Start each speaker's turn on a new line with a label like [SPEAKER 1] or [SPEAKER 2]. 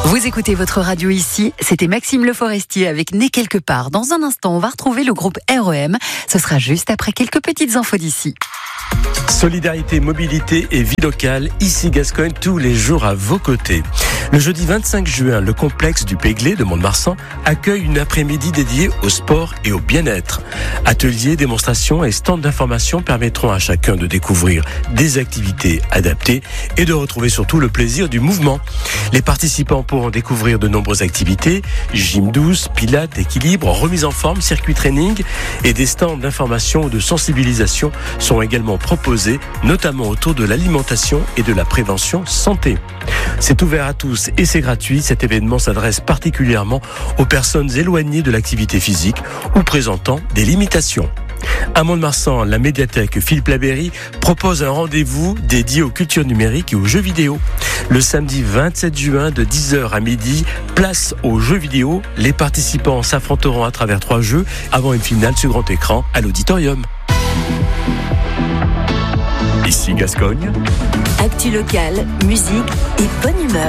[SPEAKER 1] Vous écoutez votre radio ici, c'était Maxime Le Forestier avec Né quelque part. Dans un instant, on va retrouver le groupe REM. Ce sera juste après quelques petites infos d'ici.
[SPEAKER 2] Solidarité, mobilité et vie locale, ici Gascogne, tous les jours à vos côtés. Le jeudi 25 juin, le complexe du Péglé de Mont-de-Marsan accueille une après-midi dédiée au sport et au bien-être. Ateliers, démonstrations et stands d'information permettront à chacun de découvrir des activités adaptées et de retrouver surtout le plaisir du mouvement. Les participants pourront découvrir de nombreuses activités, gym douce, pilates, équilibre, remise en forme, circuit training et des stands d'information ou de sensibilisation sont également proposés, notamment autour de l'alimentation et de la prévention santé. C'est ouvert à tous et c'est gratuit. Cet événement s'adresse particulièrement aux personnes éloignées de l'activité physique ou présentant des limitations. À Mont-de-Marsan, la médiathèque Philippe Labéry propose un rendez-vous dédié aux cultures numériques et aux jeux vidéo. Le samedi 27 juin de 10h à midi, place aux jeux vidéo. Les participants s'affronteront à travers 3 jeux avant une finale sur grand écran à l'auditorium. Ici Gascogne.
[SPEAKER 1] Actu locale, musique et bonne humeur.